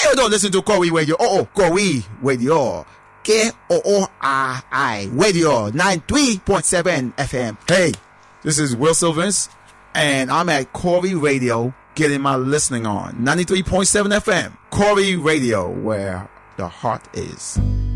You don't listen to Corey Radio. Corey Radio. KOORI Radio 93.7 FM. Hey, this is Will Sylvans, and I'm at Corey Radio getting my listening on. 93.7 FM. Corey Radio, where the heart is.